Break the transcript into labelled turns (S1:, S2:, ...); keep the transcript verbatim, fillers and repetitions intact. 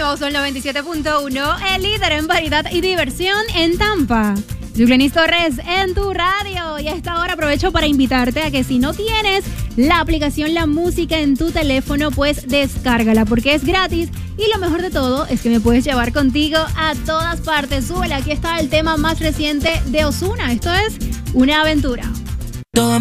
S1: Nuevo Sol noventa y siete punto uno, el líder en variedad y diversión en Tampa. Yuclenis Torres en tu radio. Y a esta hora aprovecho para invitarte a que si no tienes la aplicación La Música en tu teléfono, pues descárgala porque es gratis. Y lo mejor de todo es que me puedes llevar contigo a todas partes. Súbela, aquí está el tema más reciente de Ozuna. Esto es Una Aventura.
S2: Toda